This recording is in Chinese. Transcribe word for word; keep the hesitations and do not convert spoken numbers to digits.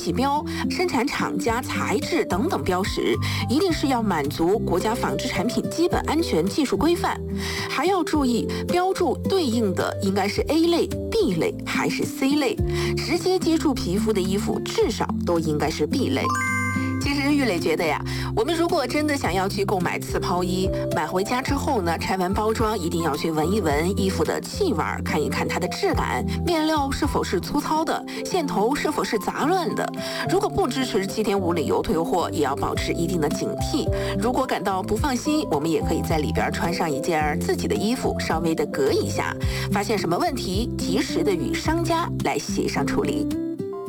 系标、生产厂家、材质等等标识，一定是要满足国家纺织产品基本安全技术规范。还要注意标注对应的应该是 A 类、B 类还是 C 类，直接接触皮肤的衣服至少都应该是 B 类。其实玉磊觉得呀，我们如果真的想要去购买刺抛衣，买回家之后呢，拆完包装一定要去闻一闻衣服的气味，看一看它的质感，面料是否是粗糙的，线头是否是杂乱的。如果不支持七天无理由退货，也要保持一定的警惕。如果感到不放心，我们也可以在里边穿上一件自己的衣服，稍微的隔一下，发现什么问题，及时的与商家来协商处理。